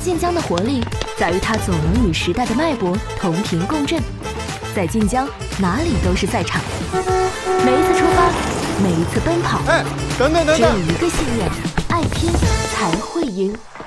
晋江的活力在于它总能与时代的脉搏同频共振，在晋江哪里都是赛场。每一次出发，每一次奔跑， 哎，等等， 只有一个信念：爱拼才会赢。